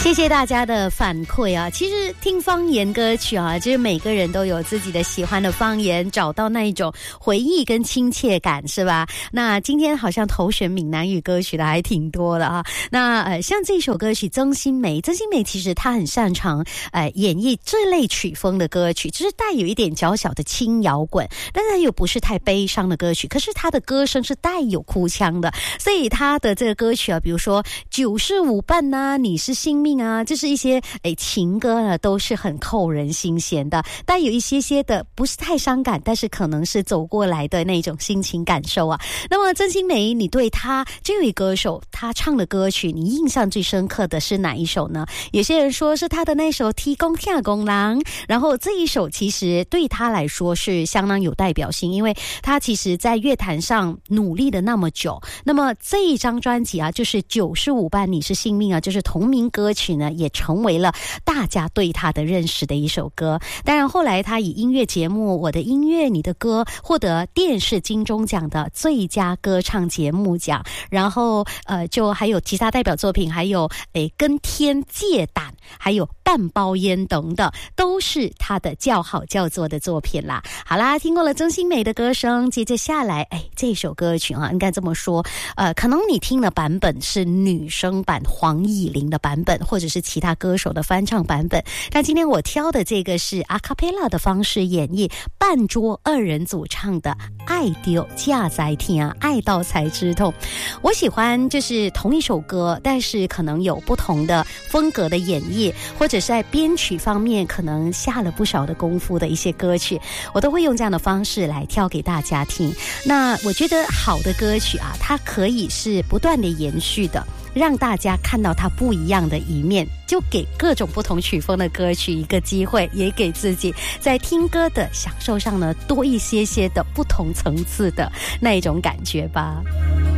谢谢大家的反馈啊！其实听方言歌曲啊，就是每个人都有自己的喜欢的方言，找到那一种回忆跟亲切感，是吧？那今天好像投选闽南语歌曲的还挺多的啊。那像这首歌曲曾心梅其实她很擅长演绎这类曲风的歌曲，就是带有一点小小的轻摇滚，但是又不是太悲伤的歌曲，可是她的歌声是带有哭腔的，所以她的这个歌曲啊，比如说九是舞伴啊，你是性命啊，就是一些情歌呢，都是很扣人心弦的，带有一些些的不是太伤感，但是可能是走过来的那种心情感受啊。那么曾心梅，你对她这位歌手她唱的歌曲，你印象最深刻的是哪一首呢？有些人说是她的那首《天公听公人》，然后这一首其实对她来说是相当有代表性，因为她其实在乐坛上努力了那么久。那么这一张专辑啊，就是95伴你是性命啊，就是同名歌曲呢，也成为了大家对她的认识的一首歌。当然后来她以音乐节目《我的音乐你的歌》获得电视金钟奖的最佳歌唱节目奖，然后就还有其他代表作品，还有跟天借胆，还有半包烟等等，都是她的叫好叫座的作品啦。好啦，听过了曾心梅的歌声，接着下来这首歌曲啊，应该这么说，可能你听的版本是女生版黄义玲的版本，或者是其他歌手的翻唱版本，但今天我挑的这个是阿卡贝拉的方式演绎，半桌2人组唱的爱丢架在听啊，爱到才知痛。我喜欢就是同一首歌，但是可能有不同的风格的演绎，或者是在编曲方面可能下了不少的功夫的一些歌曲，我都会用这样的方式来挑给大家听。那我觉得好的歌曲啊，它可以是不断的延续的，让大家看到它不一样的一面，就给各种不同曲风的歌曲一个机会，也给自己在听歌的享受上呢多一些些的不同层次的那一种感觉吧。